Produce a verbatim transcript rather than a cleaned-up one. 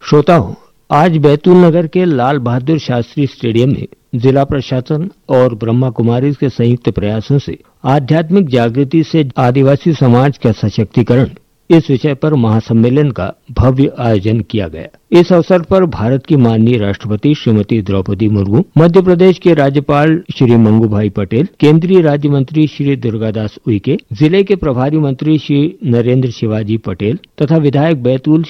श्रोताओं, आज बैतूल नगर के लाल बहादुर शास्त्री स्टेडियम में जिला प्रशासन और ब्रह्मा कुमारीज के संयुक्त प्रयासों से आध्यात्मिक जागृति से आदिवासी समाज का सशक्तिकरण इस विषय पर महासम्मेलन का भव्य आयोजन किया गया। इस अवसर पर भारत की माननीय राष्ट्रपति श्रीमती द्रौपदी मुर्मू, मध्य प्रदेश के राज्यपाल श्री मंगू भाई पटेल, केंद्रीय राज्य मंत्री श्री दुर्गादास उइके, जिले के प्रभारी मंत्री श्री नरेंद्र शिवाजी पटेल तथा विधायक बैतूल